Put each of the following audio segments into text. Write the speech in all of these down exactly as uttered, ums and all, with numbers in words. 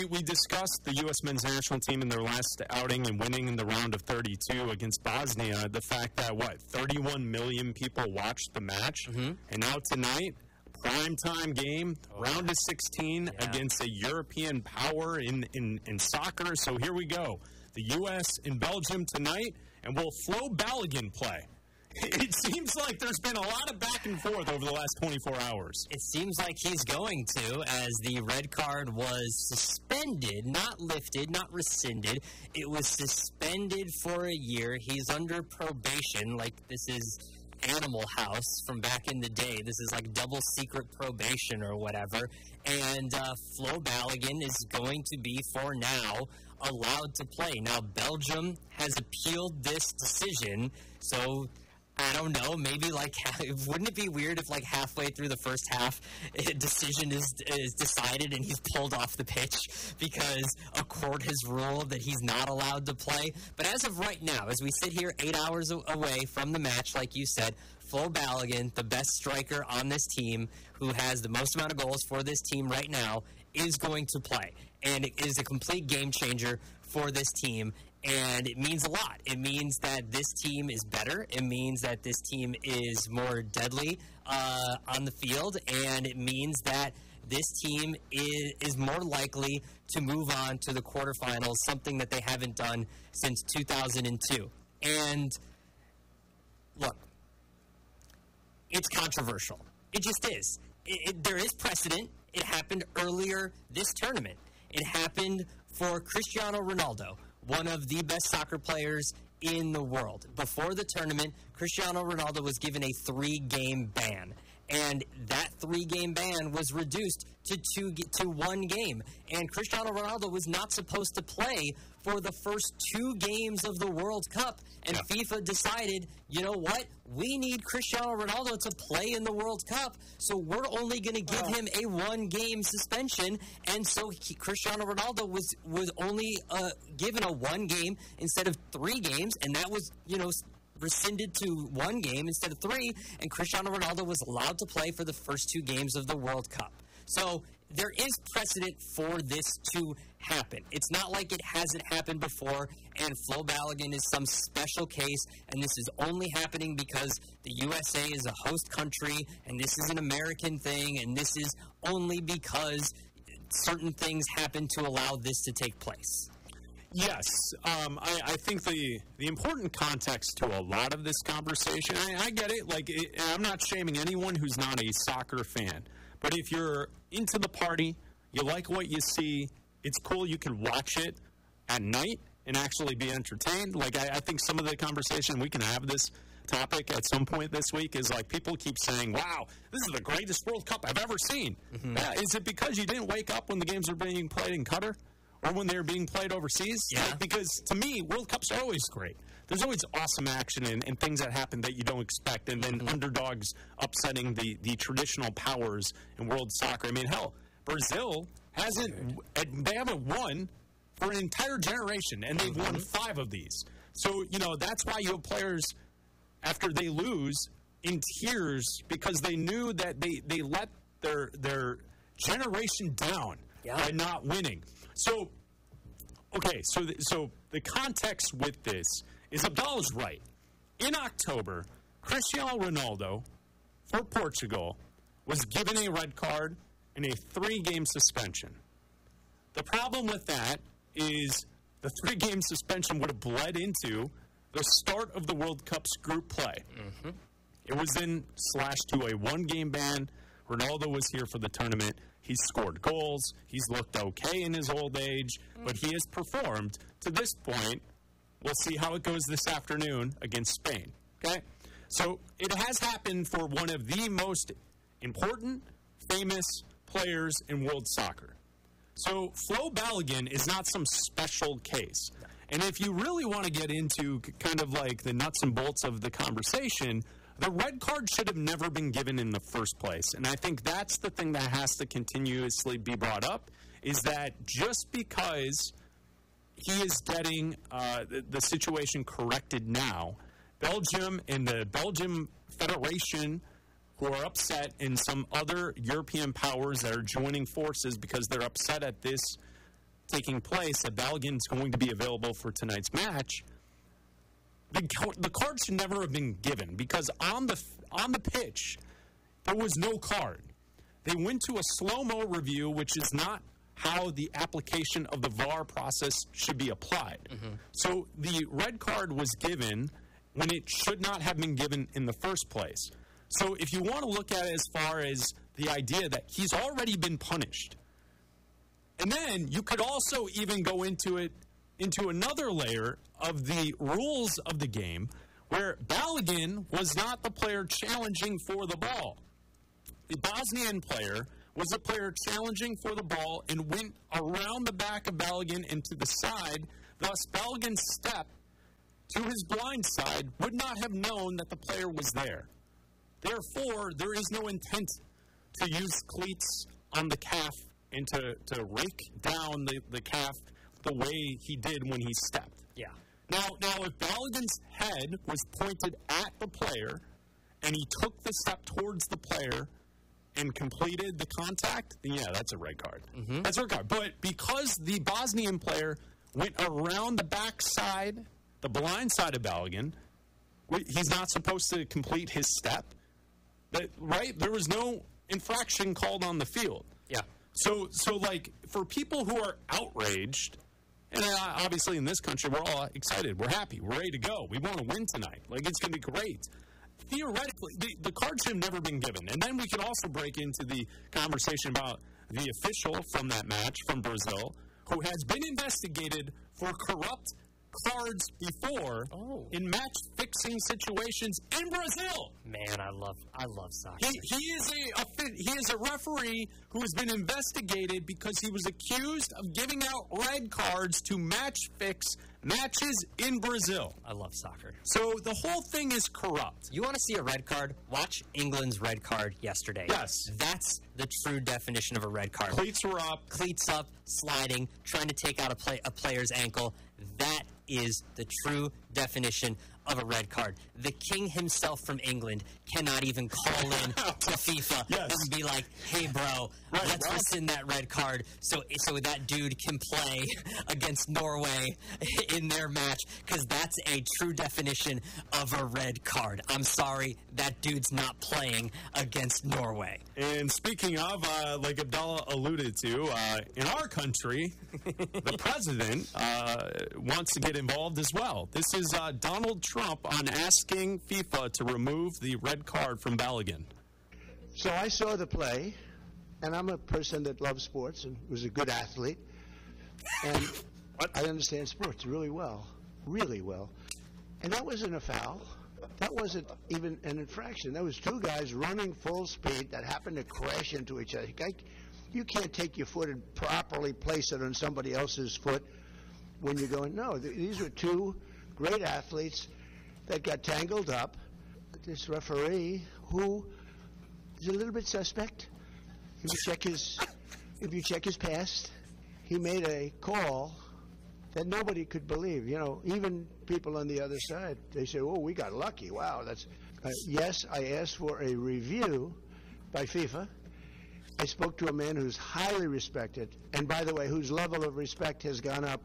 We discussed the U S men's national team in their last outing and winning in the round of thirty-two against Bosnia. The fact that, what, thirty-one million people watched the match. Mm-hmm. And now tonight, primetime game, oh, round of sixteen yeah. against a European power in, in, in soccer. So here we go. The U S and Belgium tonight, and will Flo Balogun play? It seems like there's been a lot of back and forth over the last twenty-four hours. It seems like he's going to, as the red card was suspended, not lifted, not rescinded. It was suspended for a year. He's under probation, like this is Animal House from back in the day. This is like double secret probation or whatever. And uh, Flo Balogun is going to be, for now, allowed to play. Now, Belgium has appealed this decision, so I don't know, maybe like, wouldn't it be weird if like halfway through the first half, a decision is is decided and he's pulled off the pitch because a court has ruled that he's not allowed to play? But as of right now, as we sit here eight hours away from the match, like you said, Flo Balogun, the best striker on this team, who has the most amount of goals for this team right now, is going to play. And it is a complete game changer for this team. And it means a lot. It means that this team is better. It means that this team is more deadly uh, on the field. And it means that this team is, is more likely to move on to the quarterfinals, something that they haven't done since two thousand two. And look, it's controversial. It just is. It, it, there is precedent. It happened earlier this tournament. It happened for Cristiano Ronaldo, one of the best soccer players in the world. Before the tournament, Cristiano Ronaldo was given a three-game ban. And that three-game ban was reduced to two to one game. And Cristiano Ronaldo was not supposed to play for the first two games of the World Cup. And yeah. FIFA decided, you know what? We need Cristiano Ronaldo to play in the World Cup, so we're only going to give him a one-game suspension. And so he, Cristiano Ronaldo was was only uh, given a one game instead of three games, and that was, you know, rescinded to one game instead of three, and Cristiano Ronaldo was allowed to play for the first two games of the World Cup. So there is precedent for this to happen. It's not like it hasn't happened before, and Flo Balogun is some special case, and this is only happening because the U S A is a host country, and this is an American thing, and this is only because certain things happen to allow this to take place. Yes, um, I, I think the the important context to a lot of this conversation, I, I get it, like, it, I'm not shaming anyone who's not a soccer fan, but if you're into the party, you like what you see, it's cool, you can watch it at night and actually be entertained. Like, I, I think some of the conversation, we can have this topic at some point this week, is like people keep saying, wow, this is the greatest World Cup I've ever seen. Mm-hmm. Uh, is it because you didn't wake up when the games were being played in Qatar? Or when they're being played overseas? Yeah. Like, because, to me, World Cups are always great. There's always awesome action and, and things that happen that you don't expect, and then mm-hmm. underdogs upsetting the, the traditional powers in world soccer. I mean, hell, Brazil hasn't, they haven't won for an entire generation, and they've mm-hmm. won five of these. So, you know, that's why you have players, after they lose, in tears, because they knew that they, they let their, their generation down yeah. by not winning. So, okay, so the, so the context with this is Abdallah's right. In October, Cristiano Ronaldo for Portugal was given a red card and a three-game suspension. The problem with that is the three-game suspension would have bled into the start of the World Cup's group play. Mm-hmm. It was then slashed to a one-game ban. Ronaldo was here for the tournament. He's scored goals. He's looked okay in his old age, but he has performed. To this point, we'll see how it goes this afternoon against Spain. Okay? So it has happened for one of the most important, famous players in world soccer. So Flo Balogun is not some special case. And if you really want to get into kind of like the nuts and bolts of the conversation, the red card should have never been given in the first place. And I think that's the thing that has to continuously be brought up, is that just because he is getting uh, the, the situation corrected now, Belgium and the Belgium Federation, who are upset, and some other European powers that are joining forces because they're upset at this taking place, that Balogun's going to be available for tonight's match, the, the card should never have been given because on the on the pitch, there was no card. They went to a slow-mo review, which is not how the application of the V A R process should be applied. Mm-hmm. So the red card was given when it should not have been given in the first place. So if you want to look at it as far as the idea that he's already been punished, and then you could also even go into it, into another layer of the rules of the game, where Balogun was not the player challenging for the ball. The Bosnian player was the player challenging for the ball and went around the back of Balogun and to the side. Thus, Balogun's step to his blind side would not have known that the player was there. Therefore, there is no intent to use cleats on the calf and to, to rake down the, the calf the way he did when he stepped. Yeah. Now, now, if Balogun's head was pointed at the player and he took the step towards the player and completed the contact, then yeah, that's a red card. Mm-hmm. That's a red card. But because the Bosnian player went around the back side, the blind side of Balogun, he's not supposed to complete his step, but, right? There was no infraction called on the field. Yeah. So, so like, for people who are outraged, and uh, obviously in this country, we're all excited. We're happy. We're ready to go. We want to win tonight. Like, it's going to be great. Theoretically, the, the card should have never been given. And then we could also break into the conversation about the official from that match from Brazil, who has been investigated for corrupt cards before oh. in match-fixing situations in Brazil. Man, I love I love soccer. He, he is a, a he is a referee who has been investigated because he was accused of giving out red cards to match-fix matches in Brazil. I love soccer. So the whole thing is corrupt. You want to see a red card? Watch England's red card yesterday. Yes. That's the true definition of a red card. Cleats were up. Cleats up, sliding, trying to take out a, play, a player's ankle. That is the true definition of a red card. The king himself from England cannot even call in to FIFA yes. and be like, hey, bro, right, let's well. rescind that red card so so that dude can play against Norway in their match, because that's a true definition of a red card. I'm sorry, that dude's not playing against Norway. And speaking of, uh, like Abdallah alluded to, uh, in our country, the president uh, wants to get involved as well. This is uh, Donald Trump on asking FIFA to remove the red card from Balogun. So I saw the play, and I'm a person that loves sports and was a good athlete. And I understand sports really well, really well. And that wasn't a foul. That wasn't even an infraction. That was two guys running full speed that happened to crash into each other. You can't take your foot and properly place it on somebody else's foot when you're going, no, these were two great athletes that got tangled up. This referee, who is a little bit suspect, if you check his, if you check his past, he made a call that nobody could believe. You know, even people on the other side, they say, oh, we got lucky. Wow, that's... Uh, yes, I asked for a review by FIFA. I spoke to a man who's highly respected, and by the way, whose level of respect has gone up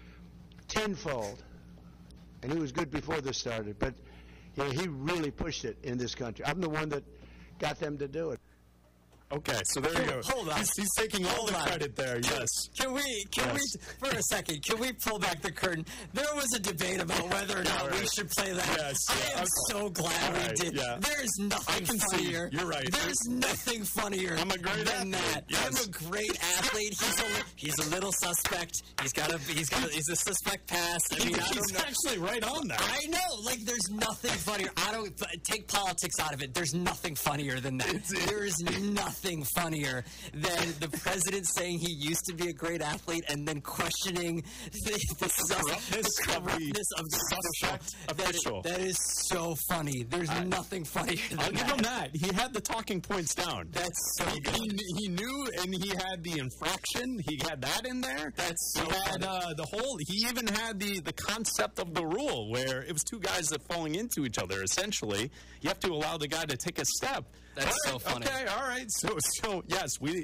tenfold. And he was good before this started, but you know, he really pushed it in this country. I'm the one that got them to do it. Okay, so there you go. Hold on. He's, he's taking all Hold the on. credit there, yes. Can we, can Yes. we, for a second, can we pull back the curtain? There was a debate about whether or not right. we should play that. Yes, I yeah, am I'm- so glad all right, we did. yeah. There's nothing I can see. funnier. You're right. There's nothing funnier I'm a great than athlete, that. yes. I'm a great athlete. He's a, he's a little suspect. He's got a, he's got a, he's a suspect pass. I mean, I He's don't know. actually right on that. I know, like, there's nothing funnier. I don't take politics out of it. There's nothing funnier than that. There is nothing funnier than the president saying he used to be a great athlete and then questioning the, the, sus- corruptness the of the corruptness of the suspect That, official. that is so funny. There's I- nothing funnier than I'll give that. him that. He had the talking points down. That's so He, good. he, he knew, and he had the infraction. He had that in there. That's so he had funny. uh, the whole. He even had the the concept of the rule, where it was two guys that falling into each other. Essentially, you have to allow the guy to take a step. That's All so funny. Okay, all right. So, so yes, we.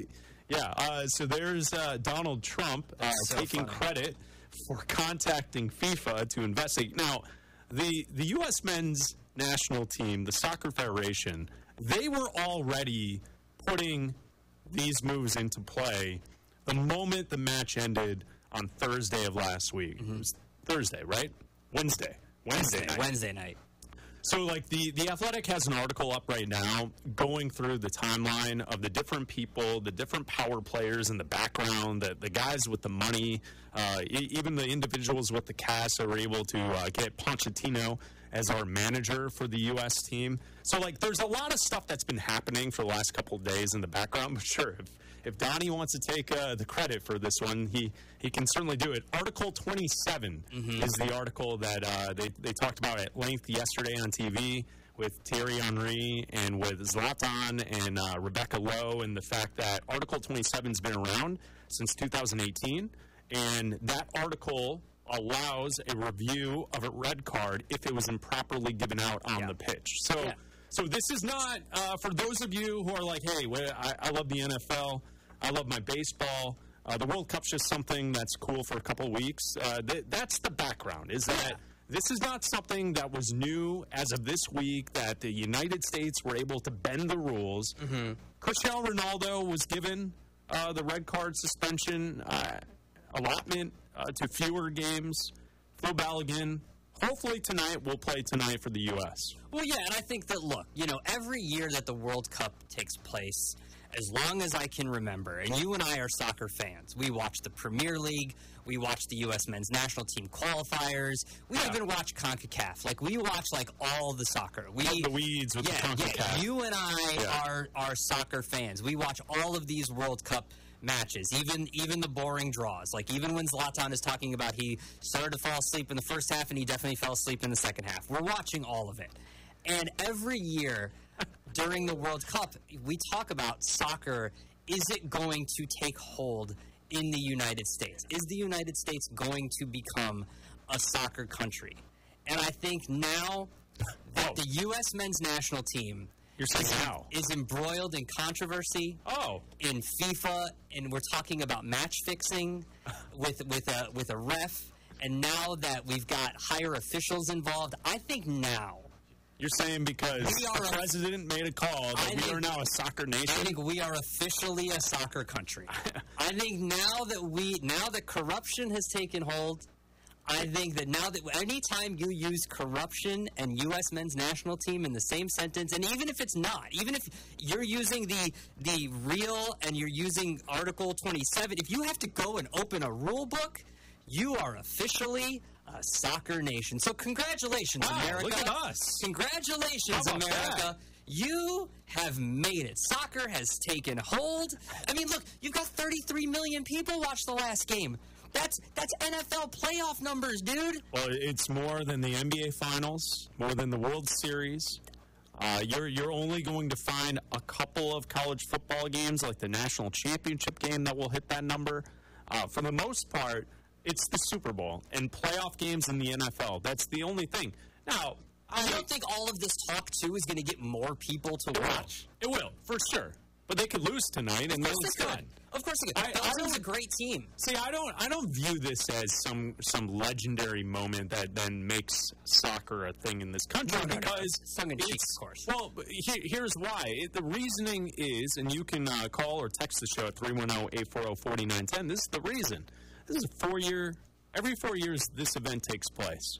Yeah, uh, so there's uh, Donald Trump uh, so taking funny. credit for contacting FIFA to investigate. Now, the, the U S men's national team, the Soccer Federation, they were already putting these moves into play the moment the match ended on Thursday of last week. Mm-hmm. It was Thursday, right? Wednesday. Wednesday night. Wednesday night. So, like, the, the Athletic has an article up right now going through the timeline of the different people, the different power players in the background, the, the guys with the money, uh, e- even the individuals with the cash that were able to uh, get Pochettino as our manager for the U S team. So, like, there's a lot of stuff that's been happening for the last couple of days in the background. But sure, if, if Donnie wants to take uh, the credit for this one, he, he can certainly do it. Article twenty-seven mm-hmm. is the article that uh, they, they talked about at length yesterday on T V with Thierry Henry and with Zlatan and uh, Rebecca Lowe, and the fact that Article twenty-seven's been around since two thousand eighteen. And that article allows a review of a red card if it was improperly given out on Yeah. the pitch. So, Yeah. so this is not uh, for those of you who are like, hey, wait, I, I love the N F L, I love my baseball. Uh, the World Cup's just something that's cool for a couple of weeks. Uh, th- that's the background. Is that this is not something that was new as of this week. That the United States were able to bend the rules. Mm-hmm. Cristiano Ronaldo was given uh, the red card suspension uh, allotment uh, to fewer games. Phil Balogun, hopefully tonight, will play tonight for the U S. Well, yeah, and I think that, look, you know, every year that the World Cup takes place, as long as I can remember, and you and I are soccer fans, we watch the Premier League, we watch the U S men's national team qualifiers, we Yeah. even watch CONCACAF. Like, we watch, like, all the soccer. We, The weeds with yeah, the CONCACAF. yeah, you and I Yeah. are, are soccer fans. We watch all of these World Cup matches, even even the boring draws. Like, even when Zlatan is talking about he started to fall asleep in the first half and he definitely fell asleep in the second half. We're watching all of it. And every year during the World Cup, we talk about soccer. Is it going to take hold in the United States? Is the United States going to become a soccer country? And I think now that Oh. the U S men's national team You're saying is, now? is embroiled in controversy, Oh, in FIFA, and we're talking about match fixing with with a with a ref, and now that we've got higher officials involved, I think now you're saying because We are the a- president made a call that I we think- are now a soccer I nation? think we are officially a soccer country. I think now that we now that corruption has taken hold, I think that now that anytime you use corruption and U S men's national team in the same sentence, and even if it's not, even if you're using the the real and you're using Article twenty-seven, if you have to go and open a rule book, you are officially a soccer nation. So congratulations, Wow, America! look at us. Congratulations, How about America! that? You have made it. Soccer has taken hold. I mean, look, you've got thirty-three million people watch the last game. That's that's N F L playoff numbers, dude. Well, it's more than the N B A Finals, more than the World Series. Uh, you're you're only going to find a couple of college football games, like the national championship game, that will hit that number. Uh, for the most part, it's the Super Bowl and playoff games in the N F L. That's the only thing. Now, I don't think all of this talk too is going to get more people to watch. it will for sure, but they could lose tonight, and Of then course it's they could. done. Of course they I- could. I Belgium's don't- a great team. See, I don't, I don't view this as some some legendary moment that then makes soccer a thing in this country No, no, no. because It's tongue-in-cheek, it's- of course. Well, but he, here's why. It, the reasoning is, and you can uh, call or text the show at three one zero, eight four zero, four nine one zero. This is the reason. This is a four-year. Every four years, this event takes place.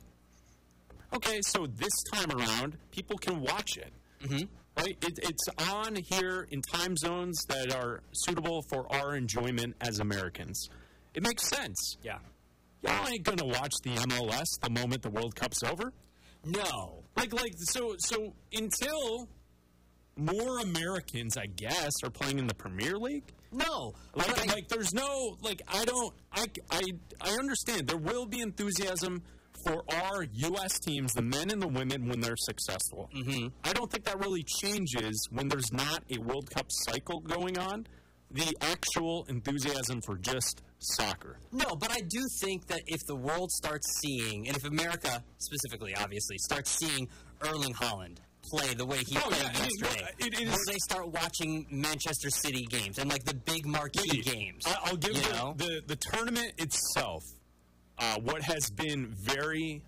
Okay, so this time around, people can watch it. Mm-hmm. Right? It, it's on here in time zones that are suitable for our enjoyment as Americans. It makes sense. Yeah. Y'all ain't gonna watch the M L S the moment the World Cup's over. No. Like, like, so, so until more Americans, I guess, are playing in the Premier League. No. Like, But I- like, there's no, like, I don't, I, I, I understand there will be enthusiasm for our U S teams, the men and the women, when they're successful. Mm-hmm. I don't think that really changes when there's not a World Cup cycle going on. The actual enthusiasm for just soccer. No, but I do think that if the world starts seeing, and if America specifically, obviously, starts seeing Erling Haaland play the way he Oh, played yeah, I mean, yesterday? it- it Will is- they start watching Manchester City games and like the big marquee games? I- I'll give you you know? the, the tournament itself. Uh, what has been very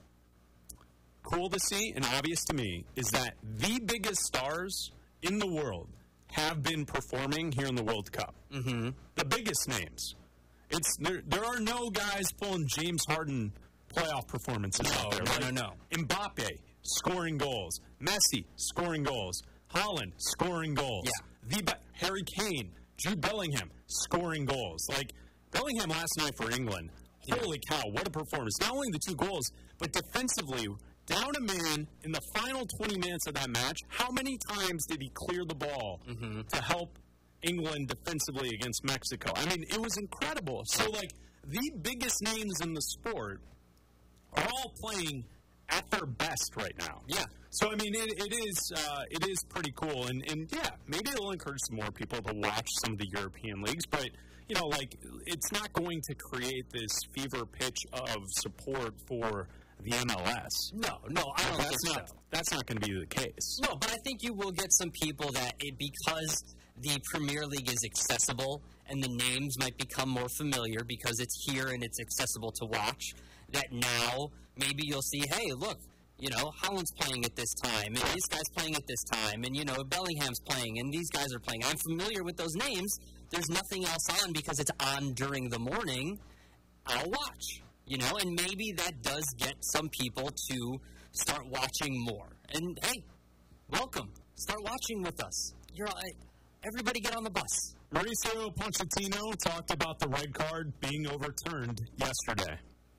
cool to see and obvious to me is that the biggest stars in the world have been performing here in the World Cup. Mm-hmm. The biggest names. It's there. There are no guys pulling James Harden playoff performances No, out there. no, right? no, no. Mbappe scoring goals. Messi scoring goals. Holland scoring goals. Yeah. The be- Harry Kane, Jude Bellingham scoring goals. Like Bellingham last night for England. Holy cow, what a performance. Not only the two goals, but defensively, down a man in the final twenty minutes of that match, how many times did he clear the ball Mm-hmm. to help England defensively against Mexico? I mean, it was incredible. So, like, the biggest names in the sport are all playing at their best right now. Yeah. So, I mean, it, it is uh, it is pretty cool. And, and, yeah, maybe it'll encourage some more people to watch some of the European leagues. But, you know, like, it's not going to create this fever pitch of support for the M L S. No, no, I don't think That's not, so. that's not going to be the case. No, but I think you will get some people that it because the Premier League is accessible and the names might become more familiar because it's here and it's accessible to watch, that now maybe you'll see, hey, look, you know, Holland's playing at this time, and this guy's playing at this time, and, you know, Bellingham's playing, and these guys are playing. I'm familiar with those names. There's nothing else on because it's on during the morning. I'll watch, you know, and maybe that does get some people to start watching more. And, hey, welcome. Start watching with us. You're all, everybody get on the bus. Mauricio Pochettino talked about the red card being overturned yesterday.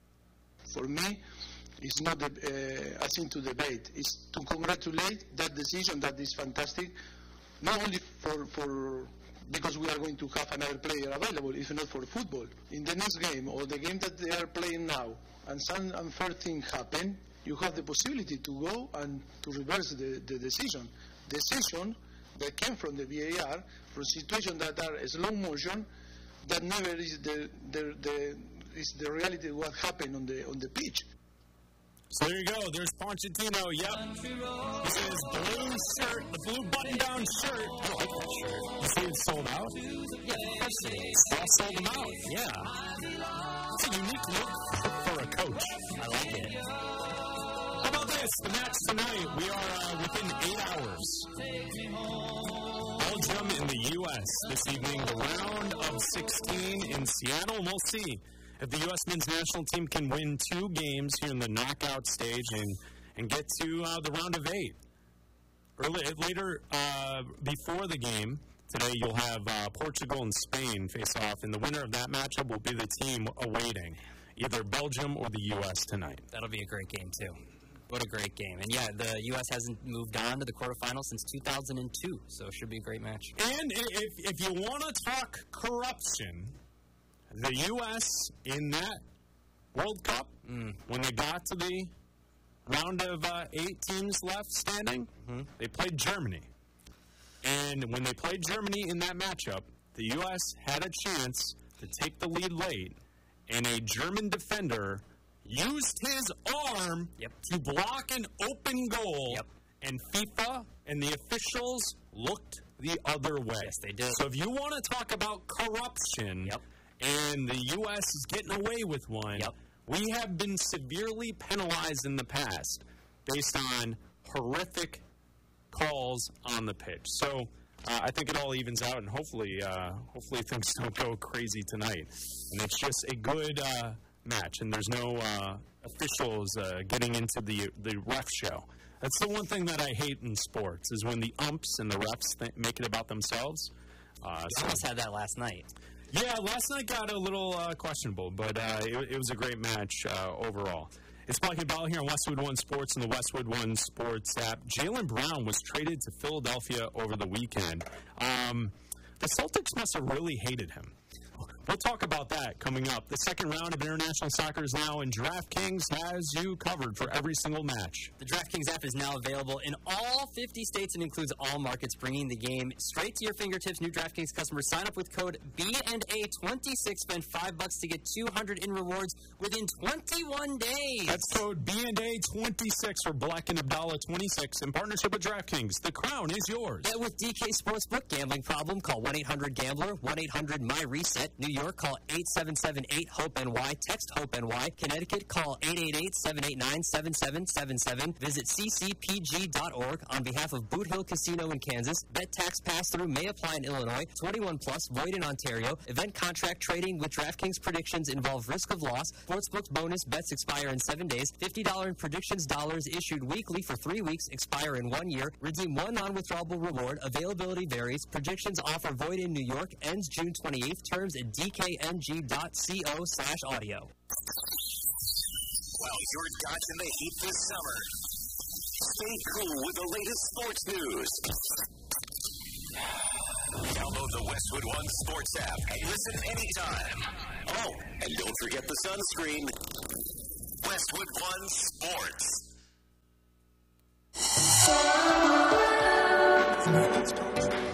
For me, it's not a, uh, a thing to debate. It's to congratulate that decision that is fantastic, not only for, for because we are going to have another player available, if not for football. In the next game or the game that they are playing now, and some unfair thing happen, you have the possibility to go and to reverse the, the decision. Decision that came from the V A R, from situations that are slow motion, that never is the, the, the is the reality of what happened on the on the pitch. So there you go. There's Pochettino. Yep. This is blue shirt, the blue button-down shirt. I like that shirt. You see it's sold out? Yeah, of course it is. All sold them out. Yeah, It's a unique look for a coach. I like it. How about this? The match tonight. We are uh, within eight hours. Belgium in the U S this evening. The round of sixteen in Seattle. And we'll see if the U S men's national team can win two games here in the knockout stage and, and get to uh, the round of eight. Early, later, uh, before the game, today you'll have uh, Portugal and Spain face off, and the winner of that matchup will be the team awaiting either Belgium or the U S tonight. That'll be a great game, too. What a great game. And, yeah, the U S hasn't moved on to the quarterfinals since two thousand two, so it should be a great match. And if, if you want to talk corruption, the U S in that World Cup, mm. when they got to the round of uh, eight teams left standing, mm-hmm. they played Germany. And when they played Germany in that matchup, the U S had a chance to take the lead late, and a German defender used his arm yep. to block an open goal, yep. and FIFA and the officials looked the other way. Yes, they did. So if you want to talk about corruption, yep. and the U S is getting away with one, yep. we have been severely penalized in the past based on horrific calls on the pitch. So uh, I think it all evens out, and hopefully, uh, hopefully things don't go crazy tonight. And it's just a good uh, match, and there's no uh, officials uh, getting into the the ref show. That's the one thing that I hate in sports is when the umps and the refs th- make it about themselves. Uh, you so almost had that last night. Yeah, last night got a little uh, questionable, but uh, it, it was a great match uh, overall. It's Blake and Bell here on Westwood One Sports and the Westwood One Sports app. Jaylen Brown was traded to Philadelphia over the weekend. Um, the Celtics must have really hated him. We'll talk about that coming up. The second round of international soccer is now, and DraftKings has you covered for every single match. The DraftKings app is now available in all fifty states and includes all markets, bringing the game straight to your fingertips. New DraftKings customers sign up with code B and A twenty-six, spend five bucks to get two hundred in rewards within twenty-one days. That's code B and A twenty-six for Black and Abdallah twenty-six in partnership with DraftKings. The crown is yours. Bet with D K Sportsbook. Gambling problem? Call one eight hundred gambler, one eight hundred my reset. New York, call eight seven seven eight hope N Y. Text HOPE-NY. Connecticut, call eight eight eight, seven eight nine, seven seven seven seven. Visit c c p g dot org on behalf of Boot Hill Casino in Kansas. Bet tax pass-through may apply in Illinois. twenty-one plus, void in Ontario. Event contract trading with DraftKings predictions involve risk of loss. Sportsbook's bonus bets expire in seven days. fifty dollars in predictions dollars issued weekly for three weeks, expire in one year. Redeem one non-withdrawable reward. Availability varies. Predictions offer void in New York. Ends June twenty-eighth. Terms at d k n g dot co slash audio. While you're dodging the heat this summer, stay cool with the latest sports news. Download the Westwood One Sports app and listen anytime. Oh, and don't forget the sunscreen. Westwood One Sports.